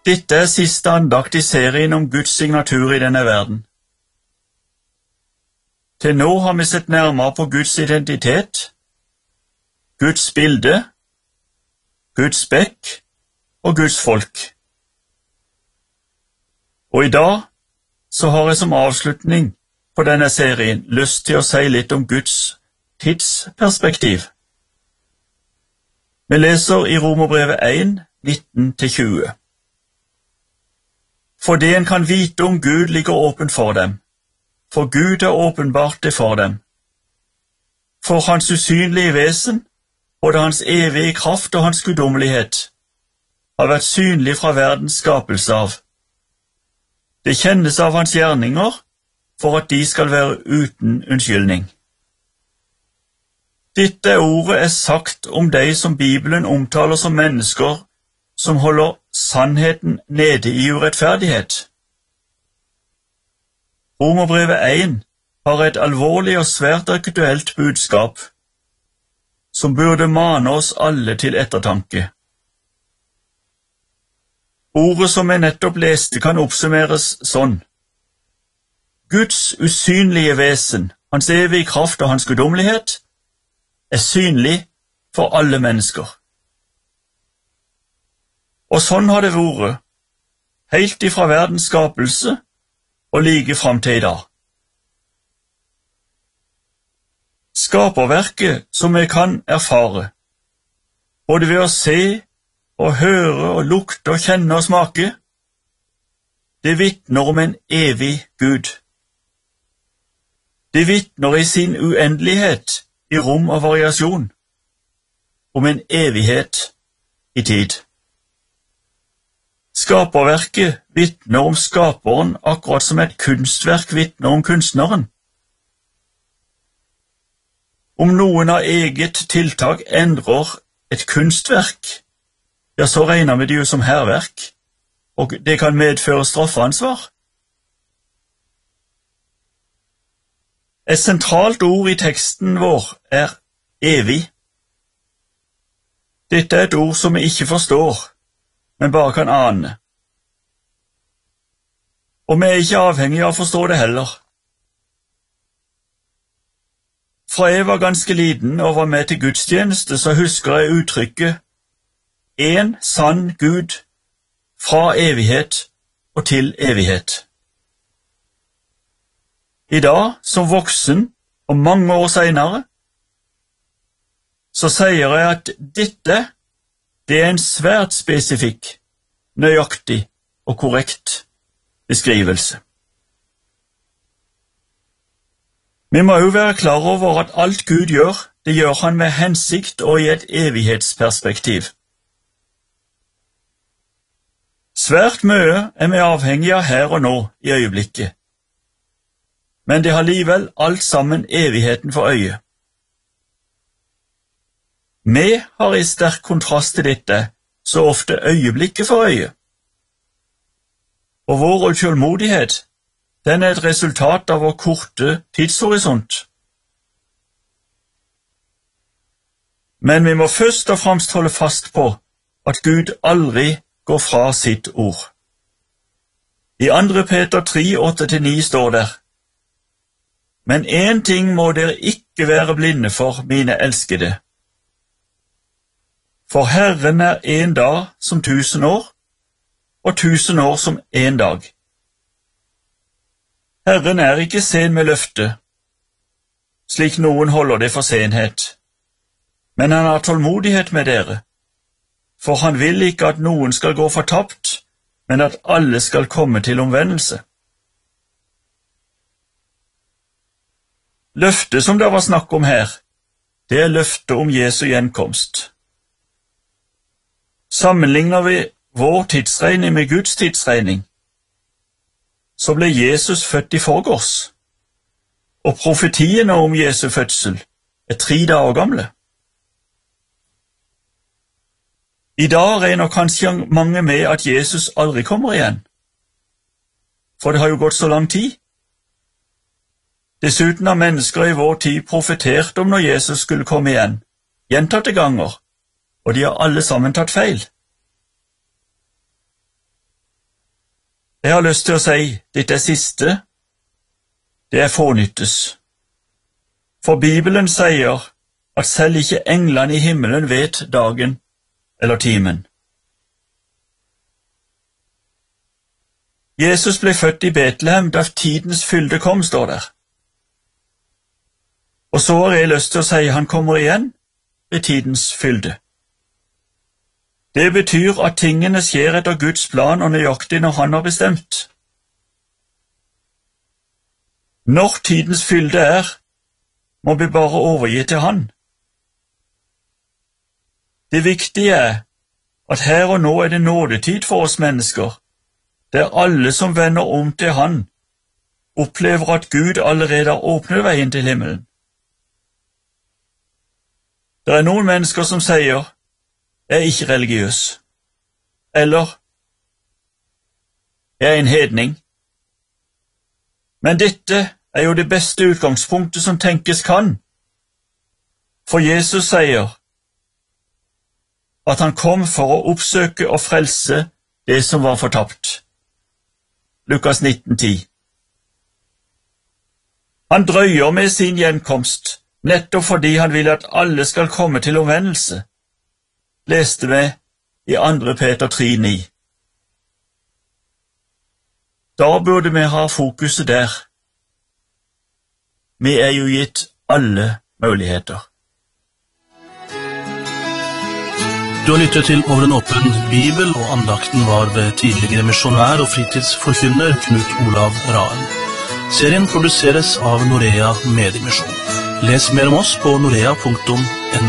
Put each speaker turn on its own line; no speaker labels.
Dette er siste andakt i serien om Guds signatur i denne verden. Til nå har vi sett nærmere på Guds identitet, Guds bilde, Guds spekk og Guds folk. Og i dag så har jeg som avslutning på denne serien lyst til å si litt om Guds tidsperspektiv. Vi leser i Romerbrevet 1, 19-20. Fordi en kan vite om Gud ligger åpen for dem, for Gud har åpenbart det for dem. For hans usynlige vesen, både hans evige kraft og hans guddommelighet, har vært synlig fra verdens skapelse av. Det kjennes av hans gjerninger, for at de skal være uten unnskyldning. Dette ordet er sagt om de som Bibelen omtaler som mennesker som holder sannheten nede i urettferdighet. Romerbrevet 1 har et alvorlig og svært aktuelt budskap, som burde mane oss alle til ettertanke. Ordet som jeg nettopp leste kan oppsummeres sånn: Guds usynlige vesen, hans evige kraft og hans guddommelighet, er synlig for alle mennesker. Og sånn har det vært, helt ifra verdens skapelse og like fram til i dag. Skaperverket som vi kan erfare, både ved å se og høre og lukte og kjenne og smake, det vitner om en evig Gud. Det vitner i sin uendelighet i rom og variasjon, om en evighet i tid. Skaperverket vitner om skaperen akkurat som et kunstverk vitner om kunstneren. Om noen av eget tiltak endrer et kunstverk, ja, så regner vi det jo som hærverk, og det kan medføre straffeansvar. Et sentralt ord i teksten vår er evig. Dette er et ord som vi ikke forstår, men bare kan ane. Og vi er ikke avhengige av å forstå det heller. Fra jeg var ganske liten og var med til gudstjeneste, så husker jeg uttrykket «En sann Gud fra evighet og til evighet». I dag, som voksen og mange år senere, så sier jeg at dette, det er en svært spesifikk, nøyaktig og korrekt beskrivelse. Vi må jo være klar over at alt Gud gjør, det gjør han med hensikt og i et evighetsperspektiv. Svært mye er vi avhengige av her og nå i øyeblikket, men det har likevel alt sammen evigheten for øye. Vi har i sterk kontrast til dette så ofte øyeblikket for øye. Og vår utålmodighet, den er et resultat av vår korte tidshorisont. Men vi må først og fremst holde fast på at Gud aldri går fra sitt ord. I 2. Peter 3, 8-9 står der: Men en ting må dere ikke være blinde for, mine elskede. For Herren er en dag som 1000 år, og 1000 år som en dag. Herren er ikke sen med løftet, slik noen holder det for senhet, men han har tålmodighet med dere, for han vil ikke at noen skal gå fortapt, men at alle skal komme til omvendelse. Løftet som det var snakk om her, det er løftet om Jesu gjenkomst. Sammenligner vi vår tidsregning med Guds tidsregning, så ble Jesus født i forgårs, og profetiene om Jesu fødsel er 3 dager gamle. I dag regner kanskje mange med at Jesus aldri kommer igjen, for det har jo gått så lang tid. Dessuten har mennesker i vår tid profetert om når Jesus skulle komme igjen, gjentatte ganger, og de har alle sammen tatt feil. Jeg har lyst til å si, dette siste, det fånyttes. For Bibelen sier at selv ikke englene i himmelen vet dagen eller timen. Jesus ble født i Betlehem da tidens fylde kom, står der. Og så har jeg lyst til å si han kommer igjen ved tidens fylde. Det betyr at tingene skjer etter Guds plan og nøyaktig når han har bestemt. Når tidens fylde må vi bare overgi til han. Det viktige at her og nå det nådetid for oss mennesker, der alle som vender om til han, opplever at Gud allerede har åpnet veien til himmelen. Det noen mennesker som sier, jeg er ikke religiøs, eller jeg er en hedning. Men dette jo det beste utgangspunktet som tenkes kan, for Jesus sier at han kom for å oppsøke og frelse det som var fortapt. Lukas 19:10. Han drøyer med sin gjenkomst, nettopp fordi han vil at alle skal komme til omvendelse, leste vi i 2. Peter 3:9. Da burde vi ha fokuset der. Vi jo gitt alle muligheter.
Du har lyttet til Over en åpen bibel, og andakten var ved tidligere misjonær og fritidsforkynner Knut Olav Raen. Serien produseres av Norea Mediemisjon. Les mer om oss på norea.no.